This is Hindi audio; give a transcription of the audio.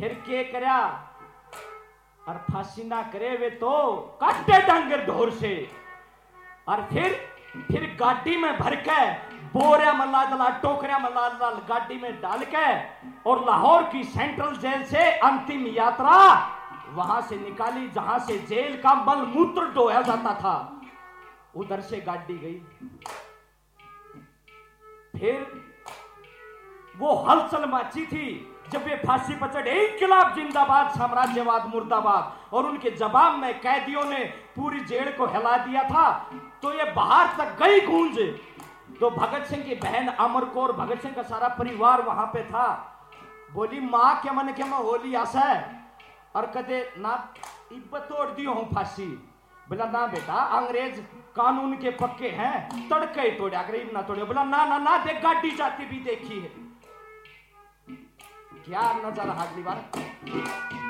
फिर के करया और फांसी ना करे वे तो काटे डांगर ढोर से। और फिर गाड़ी में भर के बोरिया में लादला टोकरिया में लादला गाड़ी में डाल के और लाहौर की सेंट्रल जेल से अंतिम यात्रा वहां से निकाली जहां से जेल का मल मूत्र ढोया जाता था, उधर से गाड़ी गई। फिर वो हलचल मची थी जब ये फांसी पर चढ़े, इंकलाब जिंदाबाद साम्राज्यवाद मुर्दाबाद, और उनके जवाब में कैदियों ने पूरी जेल को हिला दिया था। तो ये बाहर तक गई गूंज। तो भगत सिंह की बहन अमर कौर, भगत सिंह का सारा परिवार वहां पे था। बोली मां के मन के मैं होली आशा है और कदे ना इब्बत तोड़ दियो हूं फांसी। बोला ना बेटा अंग्रेज कानून के पक्के हैं, तड़के तोड़ा गरीब ना तोड़े। बोला ना ना ना देख गाड़ी जाती भी देखी है। क्या नजर अगली बार